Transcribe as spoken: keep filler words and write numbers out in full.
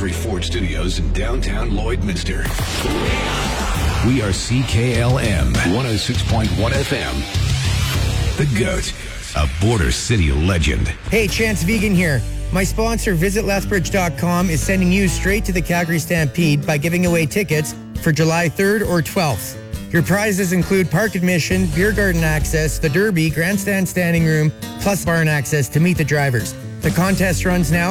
Calgary Ford Studios in downtown Lloydminster. We are C K L M one oh six point one F M. The GOAT, a Border City legend. Hey, Chance Vegan here. My sponsor, Visit Lethbridge dot com, is sending you straight to the Calgary Stampede by giving away tickets for July third or twelfth. Your prizes include park admission, beer garden access, the Derby, grandstand standing room, plus barn access to meet the drivers. The contest runs now